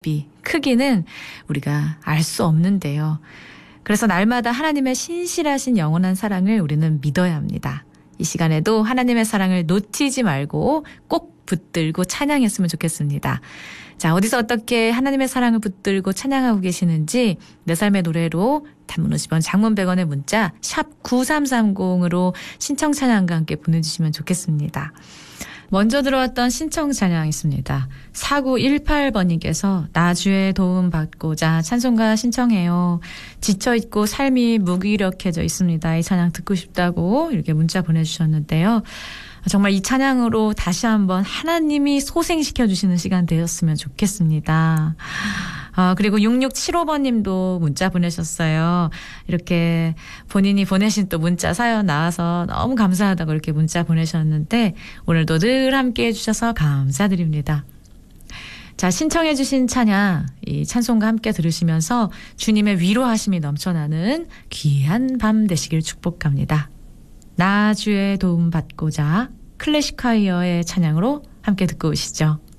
크기는 우리가 알 수 없는데요. 그래서 날마다 하나님의 신실하신 영원한 사랑을 우리는 믿어야 합니다. 이 시간에도 하나님의 사랑을 놓치지 말고 꼭 붙들고 찬양했으면 좋겠습니다. 자, 어디서 어떻게 하나님의 사랑을 붙들고 찬양하고 계시는지 내 삶의 노래로 단문 50원, 장문 100원의 문자 샵 9330으로 신청 찬양과 함께 보내주시면 좋겠습니다. 먼저 들어왔던 신청 찬양 있습니다. 4918번님께서 나 주의 도움 받고자 찬송가 신청해요. 지쳐있고 삶이 무기력해져 있습니다. 이 찬양 듣고 싶다고 이렇게 문자 보내주셨는데요. 정말 이 찬양으로 다시 한번 하나님이 소생시켜주시는 시간 되었으면 좋겠습니다. 그리고 6675번님도 문자 보내셨어요. 이렇게 본인이 보내신 또 문자 사연 나와서 너무 감사하다고 이렇게 문자 보내셨는데 오늘도 늘 함께 해주셔서 감사드립니다. 자, 신청해 주신 찬양, 이 찬송과 함께 들으시면서 주님의 위로하심이 넘쳐나는 귀한 밤 되시길 축복합니다. 나 주의 도움 받고자 클래식 콰이어의 찬양으로 함께 듣고 오시죠.